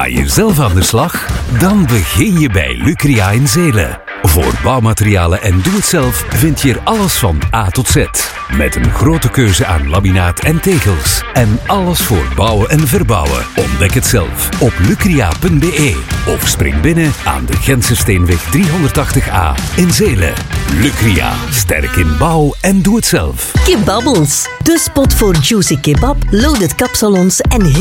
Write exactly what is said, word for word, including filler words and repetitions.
Ga je zelf aan de slag? Dan begin je bij Lucria in Zelen. Voor bouwmaterialen en doe-het-zelf vind je er alles van A tot Z. Met een grote keuze aan laminaat en tegels. En alles voor bouwen en verbouwen. Ontdek het zelf op lucria punt b e of spring binnen aan de Gentse Steenweg driehonderdtachtig A in Zelen. Lucria, sterk in bouw en doe-het-zelf. Kebabbels, de spot voor juicy kebab, loaded kapsalons en